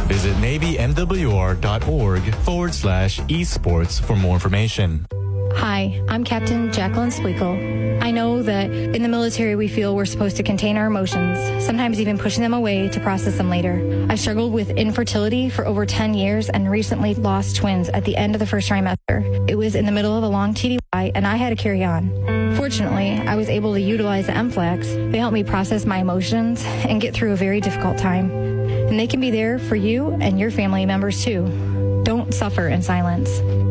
Visit NavyMWR.org/esports for more information. Hi, I'm Captain Jacqueline Spliegel. I know that in the military we feel we're supposed to contain our emotions, sometimes even pushing them away to process them later. I've struggled with infertility for over 10 years and recently lost twins at the end of the first trimester. It was in the middle of a long TDY and I had to carry on. Fortunately, I was able to utilize the MFLEX. They helped me process my emotions and get through a very difficult time. And they can be there for you and your family members too. Don't suffer in silence.